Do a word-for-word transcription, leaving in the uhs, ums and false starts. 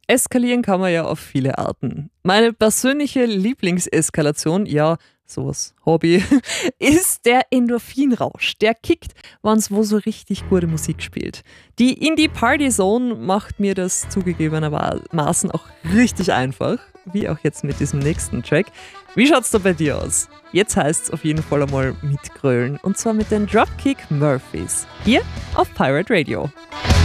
Eskalieren kann man ja auf viele Arten. Meine persönliche Lieblingseskalation, ja, sowas, Hobby, ist der Endorphinrausch. Der kickt, wenn's wo so richtig gute Musik spielt. Die Indie-Party-Zone macht mir das zugegebenermaßen auch richtig einfach, wie auch jetzt mit diesem nächsten Track. Wie schaut's da bei dir aus? Jetzt heißt's auf jeden Fall einmal mitgrölen, und zwar mit den Dropkick Murphys. Hier auf Pirate Radio.